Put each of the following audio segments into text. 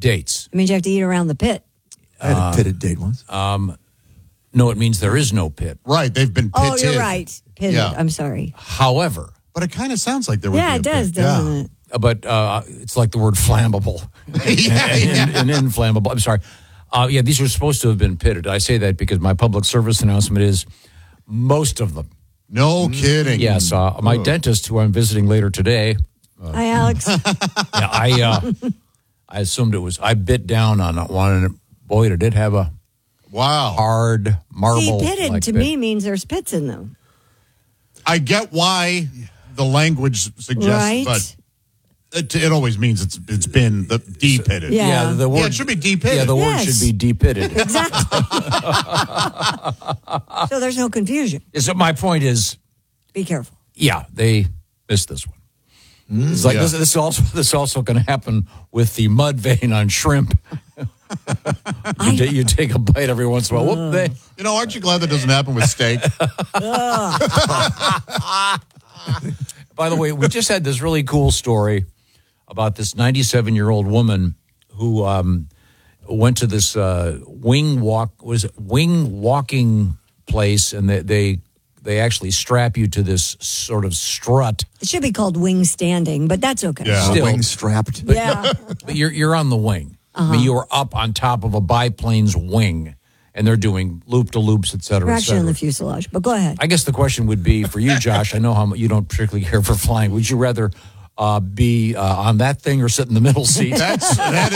dates. It means you have to eat around the pit. I had a pitted date once. No, it means there is no pit. Right, they've been pitted. Oh, you're right. Pitted. Yeah. I'm sorry. However, But it kind of sounds like there would be Yeah, a it does, pit. doesn't it? but it's like the word flammable and inflammable. I'm sorry. These are supposed to have been pitted. I say that because my public service announcement is most of them. No kidding. Yes, my dentist, who I'm visiting later today. Hi, Alex. I assumed it was. I bit down on one, and boy, it did have a hard marble. See, pitted like to bit. me means there's pits in them. I get why the language suggests, Right. but it always means it's been de-pitted. Yeah. The word Yeah, it should be de-pitted. Yeah, the word Yes. should be de-pitted. Exactly. So there's no confusion. So my point is, Be careful. yeah, they missed this one. It's like Yeah. this is also going to happen with the mud vein on shrimp. You take a bite every once in a while. Whoop, You know, aren't you glad that doesn't happen with steak? By the way, we just had this really cool story about this 97-year-old woman who went to this wing walking place, and they actually strap you to this sort of strut. It should be called wing standing, but that's okay. Yeah. Still. Wing strapped. Yeah. But you're on the wing. I mean, you're up on top of a biplane's wing, and they're doing loop-to-loops, et cetera, We're et actually in cetera. the fuselage, but go ahead. I guess the question would be for you, Josh. I know how you don't particularly care for flying. Would you rather be on that thing or sit in the middle seat? That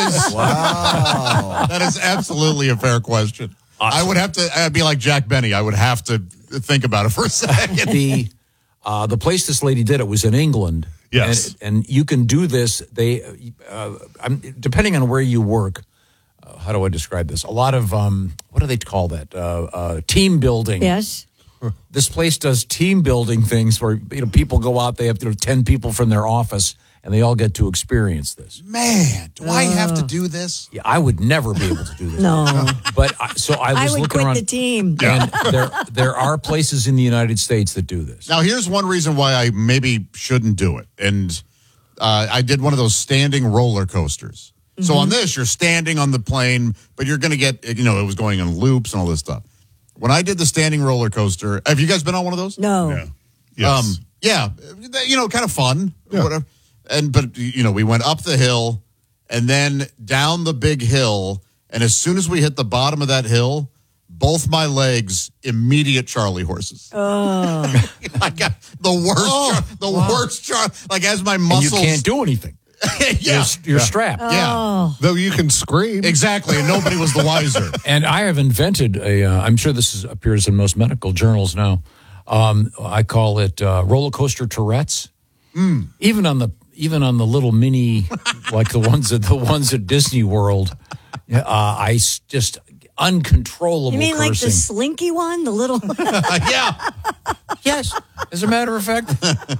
is absolutely a fair question. I would have to. I'd be like Jack Benny. I would have to think about it for a second. The place this lady did it was in England. Yes. and you can do this. Depending on where you work. How do I describe this? A lot of what do they call that? Team building. Yes. This place does team building things where people go out. They have 10 people from their office, and they all get to experience this. Man, do I have to do this? Yeah, I would never be able to do this. No. But I was I would looking quit around, the team. and there are places in the United States that do this. Now, here's one reason why I maybe shouldn't do it. And I did one of those standing roller coasters. So on this, you're standing on the plane, but you're going to get, it was going in loops and all this stuff. When I did the standing roller coaster, have you guys been on one of those? No. Yes. Kind of fun. Yeah. Whatever. But we went up the hill and then down the big hill. And as soon as we hit the bottom of that hill, both my legs, immediate Charlie horses. Oh. I got the worst, like as my And muscles. you can't do anything. Yeah. You're strapped. Yeah. Though you can scream. Exactly. And nobody was the wiser. And I have invented I'm sure this appears in most medical journals now. I call it roller coaster Tourette's. Even on the little mini, like the ones at Disney World, just uncontrollable. You mean cursing. like the slinky one? The little. Yeah. Yes. As a matter of fact,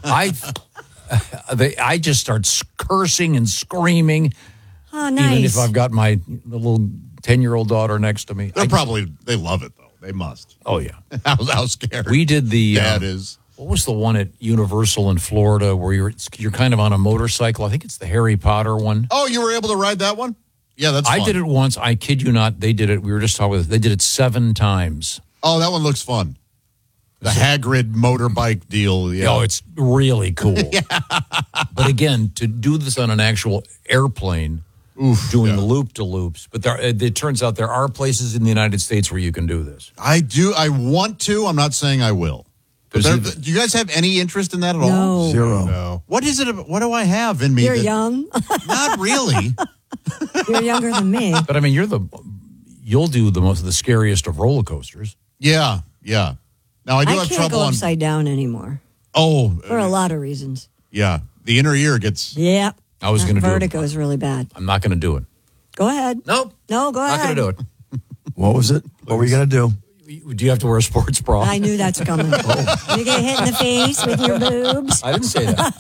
I just start cursing and screaming. Oh, nice. Even if I've got my little 10-year-old daughter next to me. They love it, though. They must. Oh, yeah. How scared. We did the... Dad is. What was the one at Universal in Florida where you're kind of on a motorcycle? I think it's the Harry Potter one. Oh, you were able to ride that one? Yeah, that's fun. I did it once. I kid you not. They did it. We were just talking with. They did it 7 times. Oh, that one looks fun. The Hagrid motorbike deal. Yeah. Oh, it's really cool. But again, to do this on an actual airplane, doing the loop-to-loops. But it turns out there are places in the United States where you can do this. I do. I want to. I'm not saying I will. But do you guys have any interest in that at all? No. Zero. No. What is it? What do I have in me? You're young. Not really. You're younger than me. But I mean, you'll do the scariest of roller coasters. Yeah. Now I do I have can't trouble go on. upside down anymore Oh, for a lot of reasons. yeah. The inner ear gets. Yeah. I was going to do it. Vertigo is really bad. I'm not going to do it. Go ahead. Nope. No, go Not ahead. going to do it. What was it? What were you going to do? Do you have to wear a sports bra? I knew that's coming. You get hit in the face with your boobs. I didn't say that.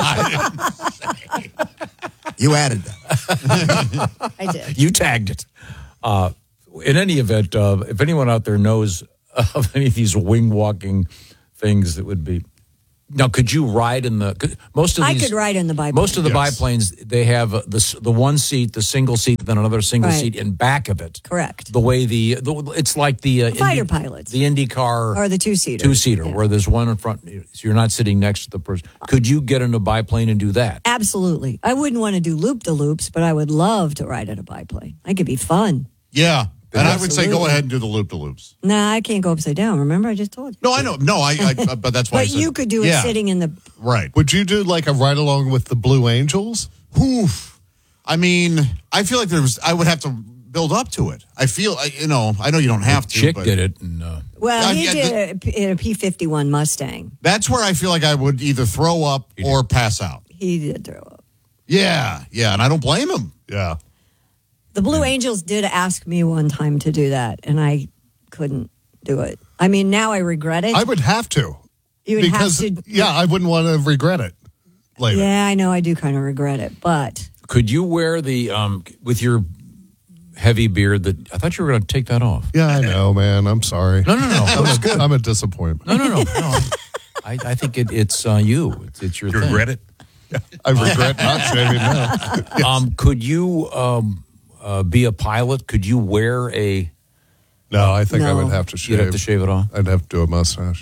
You added that. I did. You tagged it. In any event, if anyone out there knows of any of these wing walking things, that would be Now, could you ride in most of I these? could ride in the biplane. Most of the Yes. biplanes, they have the one seat, the single seat, then another single Right. seat in back of it. Correct. The way it's like the Fighter pilots. the IndyCar Or the two-seater. two-seater, Yeah. where there's one in front, so you're not sitting next to the person. Could you get in a biplane and do that? Absolutely. I wouldn't want to do loop-de-loops, but I would love to ride in a biplane. It could be fun. Yeah. And I would say go Absolutely. ahead and do the loop-de-loops. Nah, I can't go upside down. Remember, I just told you. No, I know. No, but that's why I But said, you could do it yeah, sitting in the... Right. Would you do like a ride along with the Blue Angels? Oof. I mean, I feel like I would have to build up to it. I know you don't have to. Chick but did it, and Well, he Yeah, did a P-51 Mustang. That's where I feel like I would either throw up or pass out. He did throw up. Yeah, and I don't blame him. Yeah. The Blue Angels did ask me one time to do that, and I couldn't do it. I mean, now I regret it. I would have to. You would because, have to. yeah, I wouldn't want to regret it later. Yeah, I know. I do kind of regret it, but could you wear the with your heavy beard? That I thought you were going to take that off. Yeah, I know, man. I'm sorry. No. I'm a disappointment. No. I think it's you. It's your You thing. regret it? I regret not shaving now. Could you be a pilot? Could you wear a? No, I think I No. would have to shave. You'd have to shave it off, I'd have to do a mustache.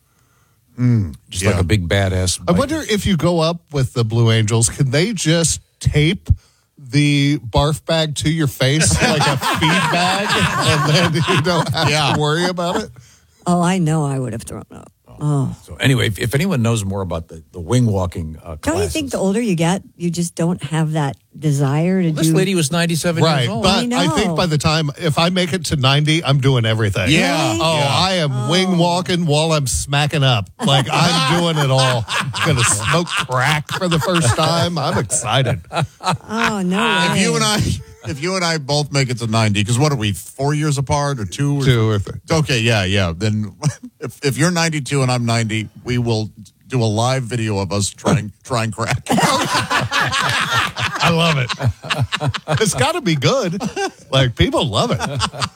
just like a big badass. I wonder if you go up with the Blue Angels, can they just tape the barf bag to your face like a feed bag, and then you don't have to worry about it? oh, I know I would have thrown up. Oh, So anyway, if anyone knows more about the wing walking, don't you think the older you get, you just don't have that desire to this do? lady was 97 Right, years old? but I I think know. by the time, if I make it to 90, I'm doing everything. Yeah. Really? Oh, I am wing walking while I'm smacking up. Like, I'm doing it all. Going to smoke crack for the first time. I'm excited. Oh no! If way. you and I both make it to 90, because what are we, 4 years apart or two? Two or three. Okay, yeah. Then if you're 92 and I'm 90, we will do a live video of us trying crack. I love it. It's got to be good. Like, people love it.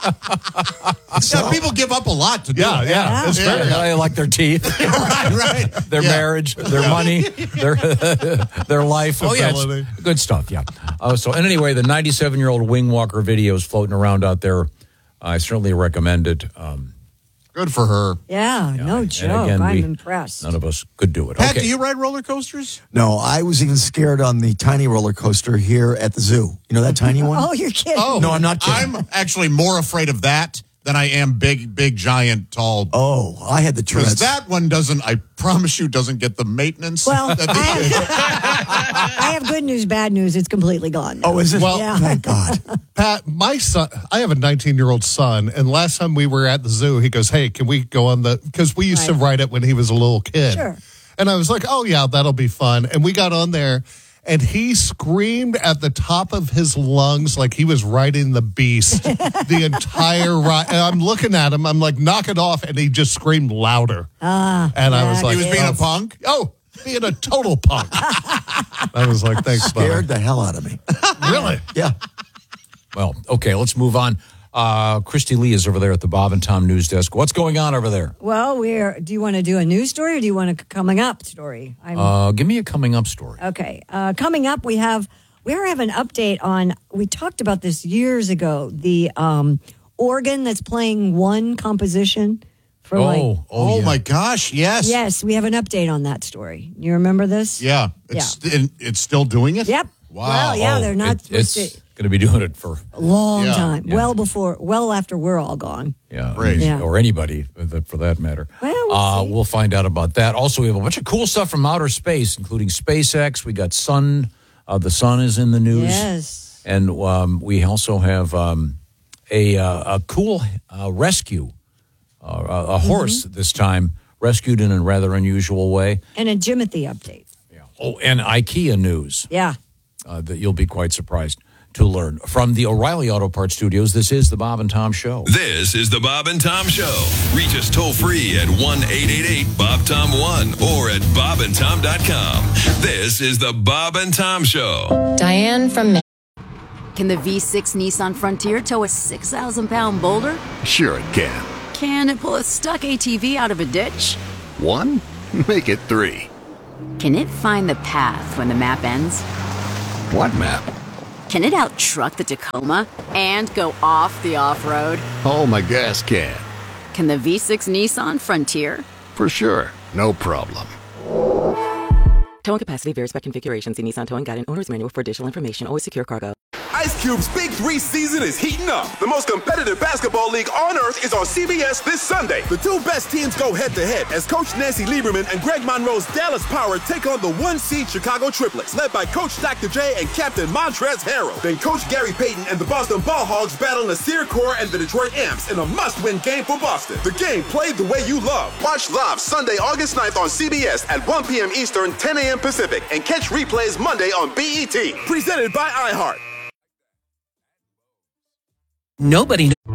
Yeah, people give up a lot to do it. Yeah. It's Yeah. fair. I like their teeth, right. their Yeah. marriage, their money, their life. Oh yeah, Stability. it's good stuff. Yeah. So and anyway, the 97-year-old wing walker video is floating around out there. I certainly recommend it. Good for her. Yeah, no and joke. again, I'm we- impressed. None of us could do it. Pat, Okay. do you ride roller coasters? No, I was even scared on the tiny roller coaster here at the zoo. You know that tiny one? Oh, you're kidding. No, I'm not kidding. I'm actually more afraid of that than I am big, giant, tall. Oh, I had the Because Tourette's. that one I promise you, doesn't get the maintenance. Well, that the- I have good news, bad news. It's completely gone. Now. Oh, is it? Well, Yeah. Thank God. Pat, my son, I have a 19-year-old son, and last time we were at the zoo, he goes, hey, can we go on because we used to Right. ride it when he was a little kid. Sure. And I was like, oh, yeah, that'll be fun. And we got on there, and he screamed at the top of his lungs like he was riding the beast the entire ride. And I'm looking at him, I'm like, knock it off. And he just screamed louder. And I was yeah, like, he was being a punk. oh, being a total punk. I was like, thanks, Scared the hell out of me. buddy. Really? Yeah. Well, okay, let's move on. Christy Lee is over there at the Bob and Tom News Desk. What's going on over there? Well, do you want to do a news story or do you want a coming up story? Give me a coming up story. Okay. Coming up, we have an update on, we talked about this years ago, the organ that's playing one composition for Oh yeah. my gosh, yes. yes, we have an update on that story. You remember this? Yeah. It's still doing it? Yep. Wow. Well, yeah, they're not It's supposed going to be doing it for to, a long Yeah. time, Yeah. well after we're all gone. Great. Yeah. or anybody for that matter. Well, we'll see. We'll find out about that. Also, we have a bunch of cool stuff from outer space, including SpaceX. We got Sun. The Sun is in the news. Yes. And we also have a cool rescue, a horse this time, rescued in a rather unusual way. And a Jimothy update. Oh, and IKEA news Yeah. that you'll be quite surprised to learn. From the O'Reilly Auto Parts Studios, this is the Bob and Tom Show. This is the Bob and Tom Show. Reach us toll free at 1-888-BOB-TOM-1 or at bobandtom.com. This is the Bob and Tom Show. Diane from Can the V6 Nissan Frontier tow a 6,000-pound boulder? Sure it can. Can it pull a stuck ATV out of a ditch? One? Make it 3. Can it find the path when the map ends? What map? Can it out-truck the Tacoma and go off the off-road? Oh, my gas can. Can the V6 Nissan Frontier? For sure. No problem. Towing capacity varies by configuration. See Nissan Towing Guide and Owner's Manual for additional information. Always secure cargo. Ice Cube's Big 3 season is heating up. The most competitive basketball league on earth is on CBS this Sunday. The two best teams go head-to-head as Coach Nancy Lieberman and Greg Monroe's Dallas Power take on the 1-seed Chicago Triplets, led by Coach Dr. J and Captain Montrezl Harrell. Then Coach Gary Payton and the Boston Ball Hogs battle Nasir Kaur and the Detroit Amps in a must-win game for Boston. The game played the way you love. Watch live Sunday, August 9th on CBS at 1 p.m. Eastern, 10 a.m. Pacific, and catch replays Monday on BET. Presented by iHeart. Nobody